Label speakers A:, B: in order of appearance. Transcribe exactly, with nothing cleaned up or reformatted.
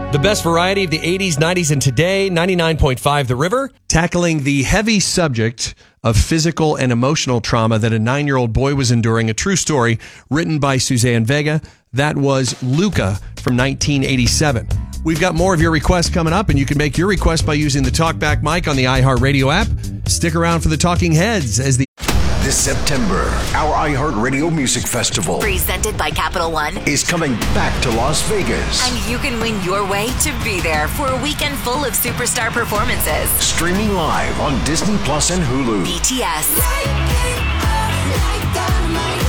A: The best variety of the eighties, nineties, and today, ninety-nine point five The River, tackling the heavy subject of physical and emotional trauma that a nine-year-old boy was enduring. A true story written by Suzanne Vega. That was Luca from nineteen eighty-seven. We've got more of your requests coming up, and you can make your request by using the TalkBack mic on the iHeartRadio app. Stick around for the Talking Heads as the...
B: This September, our iHeartRadio Music Festival,
C: presented by Capital One,
B: is coming back to Las Vegas.
C: And you can win your way to be there for a weekend full of superstar performances.
B: Streaming live on Disney Plus and Hulu.
C: B T S.